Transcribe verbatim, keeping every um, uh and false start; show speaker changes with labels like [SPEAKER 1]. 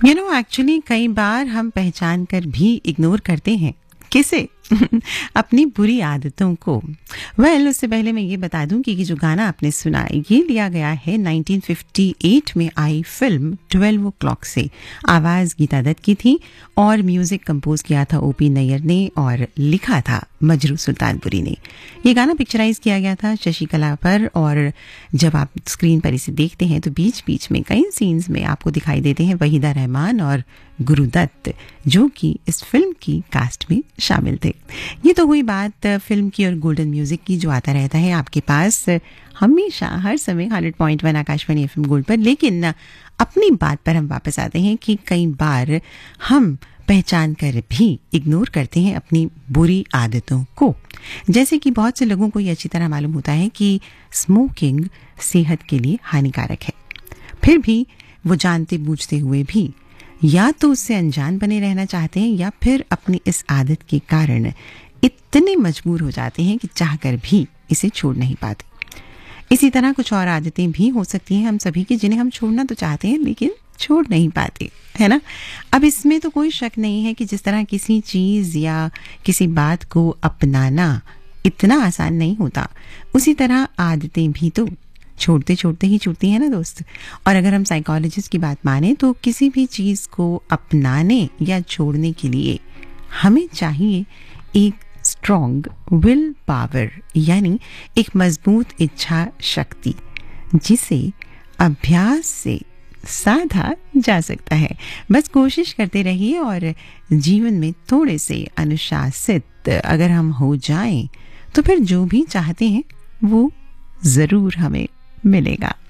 [SPEAKER 1] You know actually कई बार हम पहचान कर भी इग्नोर करते हैं। किसे? अपनी बुरी आदतों को। वेल well, उससे पहले मैं ये बता दूं कि ये जो गाना आपने सुना ये लिया गया है नाइनटीन फिफ्टी एट में आई फिल्म ट्वेल्व ओ क्लॉक से। आवाज़ गीता दत्त की थी और म्यूज़िक कंपोज किया था ओपी नैयर ने और लिखा था मजरू सुल्तानपुरी ने। ये गाना पिक्चराइज किया गया था शशिकला पर और जब आप स्क्रीन पर इसे देखते हैं तो बीच बीच में कई सीन्स में आपको दिखाई देते हैं वहीदा रहमान और गुरुदत्त, जो कि इस फिल्म की कास्ट में शामिल थे। ये तो हुई बात फिल्म की और गोल्डन म्यूजिक की, जो आता रहता है आपके पास हमेशा हर समय hundred point one Akashvani FM gold पर। लेकिन अपनी बात पर हम वापस आते हैं कि कई बार हम पहचान कर भी इग्नोर करते हैं अपनी बुरी आदतों को। जैसे कि बहुत से लोगों को ये अच्छी तरह मालूम होता है कि स्मोकिंग सेहत के लिए हानिकारक है, फिर भी वो जानते बूझते हुए भी या तो उससे अनजान बने रहना चाहते हैं या फिर अपनी इस आदत के कारण इतने मजबूर हो जाते हैं कि चाहकर भी इसे छोड़ नहीं पाते। इसी तरह कुछ और आदतें भी हो सकती हैं हम सभी की, जिन्हें हम छोड़ना तो चाहते हैं लेकिन छोड़ नहीं पाते, है ना। अब इसमें तो कोई शक नहीं है कि जिस तरह किसी चीज़ या किसी बात को अपनाना इतना आसान नहीं होता, उसी तरह आदतें भी तो छोड़ते छोड़ते ही छूटती है ना दोस्त। और अगर हम साइकोलॉजिस्ट की बात माने तो किसी भी चीज़ को अपनाने या छोड़ने के लिए हमें चाहिए एक स्ट्रॉन्ग विल पावर, यानी एक मजबूत इच्छा शक्ति, जिसे अभ्यास से साधा जा सकता है। बस कोशिश करते रहिए और जीवन में थोड़े से अनुशासित अगर हम हो जाएं तो फिर जो भी चाहते हैं वो ज़रूर हमें मिलेगा।